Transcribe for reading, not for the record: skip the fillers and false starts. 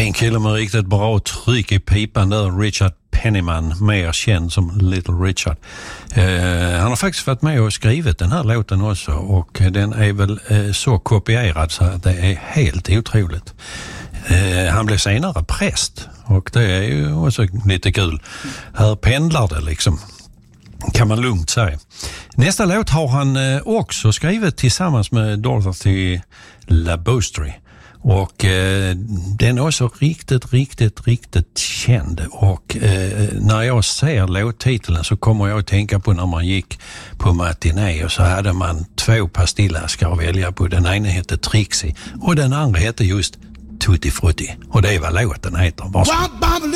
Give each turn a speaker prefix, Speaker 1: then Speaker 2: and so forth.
Speaker 1: En kille med riktigt bra tryck i pipan där, Richard Penniman, mer känd som Little Richard. Han har faktiskt varit med och skrivit den här låten också, och den är väl så kopierad så att det är helt otroligt. Han blev senare präst, och det är ju också lite kul. Här pendlar det liksom, kan man lugnt säga. Nästa låt har han också skrivit tillsammans med Dorothy LaBoustry. Och den är också riktigt känd. Och när jag ser låttiteln så kommer jag att tänka på när man gick på matiné och så hade man 2 pastillaskar att välja på. Den ena hette Trixie och den andra hette just Tutti Frutti. Och det är vad låten heter. Varsågod.